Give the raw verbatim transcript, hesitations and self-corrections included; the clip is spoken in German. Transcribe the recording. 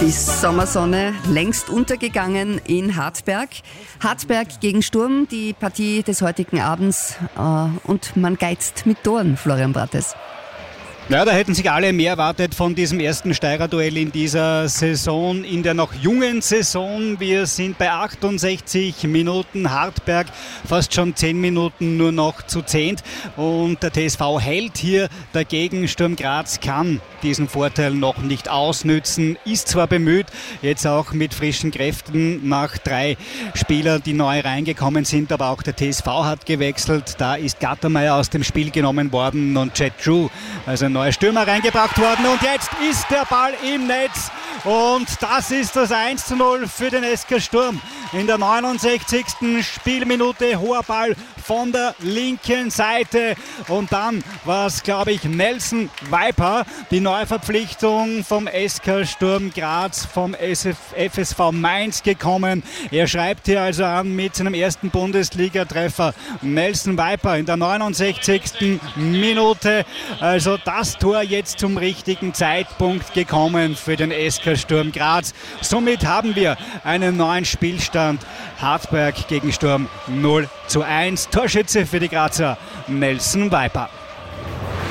Die Sommersonne längst untergegangen in Hartberg. Hartberg gegen Sturm, die Partie des heutigen Abends. Äh, und man geizt mit Toren, Florian Brattes. Ja, da hätten sich alle mehr erwartet von diesem ersten Steirer-Duell in dieser Saison, in der noch jungen Saison. Wir sind bei achtundsechzig Minuten, Hartberg fast schon zehn Minuten nur noch zu zehnt und der T S V hält hier dagegen. Sturm Graz kann diesen Vorteil noch nicht ausnützen, ist zwar bemüht, jetzt auch mit frischen Kräften nach drei Spielern, die neu reingekommen sind, aber auch der T S V hat gewechselt. Da ist Gattermeier aus dem Spiel genommen worden und Chad Drew, also ein neuer Stürmer, reingebracht worden und jetzt ist der Ball im Netz und das ist das eins zu null für den S K Sturm. In der neunundsechzigsten Spielminute hoher Ball von der linken Seite und dann war es, glaube ich, Nelson Viper, die Neuverpflichtung vom S K Sturm Graz, vom F S V Mainz gekommen. Er schreibt hier also an mit seinem ersten Bundesliga-Treffer. Nelson Viper in der neunundsechzigsten Minute. Also das Tor jetzt zum richtigen Zeitpunkt gekommen für den S K Sturm Graz. Somit haben wir einen neuen Spielstand. Hartberg gegen Sturm null zu eins. Torschütze für die Grazer Nelson Viper.